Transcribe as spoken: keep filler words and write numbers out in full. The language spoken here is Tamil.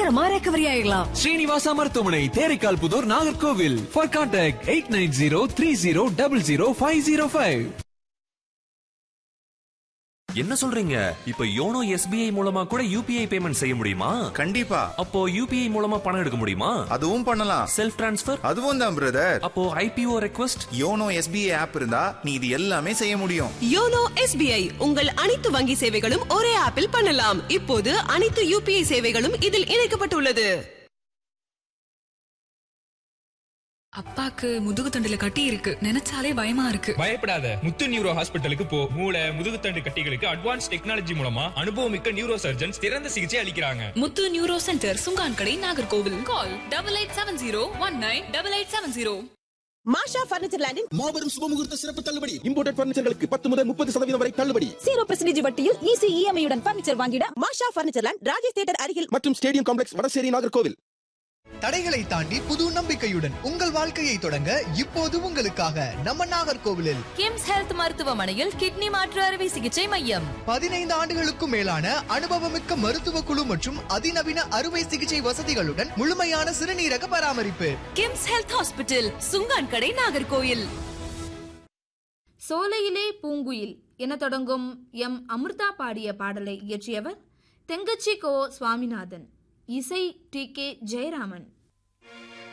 சீக்கிரமா ரெக்கவரி ஆயிடலாம். ஸ்ரீனிவாசா மருத்துவமனை, Theraikkal Pudur, Nagercoil. For contact eight nine zero three zero double zero five zero five. என்ன சொல்றீங்க? இப்ப யோனோ எஸ்பிஐ மூலமா கூட யூபிஐ பேமெண்ட் செய்ய முடியுமா? கண்டிப்பா. அப்போ யூபிஐ மூலமா பணம் எடுக்க முடியுமா? அதுவும் பண்ணலாம். Self transfer? அதுவும் தான் பிரதர். அப்போ IPO request? YONO SBI app இருந்தா நீ இது எல்லாமே செய்ய முடியும். யோனோ எஸ்பிஐ உங்கள் அனைத்து வங்கி சேவைகளும் ஒரே ஆப்பில் பண்ணலாம். இப்போது அனைத்து யூபிஐ சேவைகளும் இதில் இணைக்கப்பட்டுள்ளது. அப்பாக்கு முதுகு தண்டுல கட்டி இருக்கு, நினைச்சாலே பயமா இருக்கு. பயப்படாத, முத்து நியூரோ ஹாஸ்பிட்டலுக்கு போ. மூளை முதுகு தண்டு கட்டிகளுக்கு அட்வான்ஸ் டெக்னாலஜி மூலமா அனுபவமிக்க நியூரோ சர்ஜன்ஸ் சிறந்த சிகிச்சை அளிக்கிறாங்க. முத்து neuro centre, Chunkankadai, Nagercoil. Call double eight seven zero one nine double eight seven zero. மாஷா பர்னிச்சர் லேண்டில் மாபெரும் சுபமுகூர்த்த சிறப்பு தள்ளுபடி. இம்போர்ட்டட் பர்னிச்சர்களுக்கு பத்து முதல் முப்பது சதவீதம் வரை தள்ளுபடி. ஜீரோ பர்சன்டேஜ் வட்டியில் ஈஸி இஎம்ஐ உடன் பர்னிச்சர் வாங்கிட மாஷா பர்னிச்சர் லேண்ட், ராஜேஷ் தியேட்டர் அருகில் மற்றும் ஸ்டேடியம் காம்ப்ளெக்ஸ், வடசேரி, நாகர்கோவில். தடைகளை தாண்டி புது நம்பிக்கையுடன் உங்கள் வாழ்க்கையை தொடங்க இப்போது உங்களுக்காக நம்ம நாகர்கோவிலில் கிம்ஸ் ஹெல்த் மருத்துவமனையில் கிட்னி மாற்று அறுவை சிகிச்சை மையம். பதினைந்து ஆண்டுகளுக்கும் மேலான அனுபவமிக்க மருத்துவ குழு மற்றும் அதிநவீன அறுவை சிகிச்சை வசதிகளுடன் முழுமையான சிறுநீரக பராமரிப்பு. KIMS health hospital, Chunkankadai, Nagercoil. சோலையிலே பூங்குயில் என தொடங்கும் எம் அமிர்தா பாடிய பாடலை இயற்றியவர் தெங்கச்சி கோ சுவாமிநாதன், இசை டி கே ஜெயராமன்.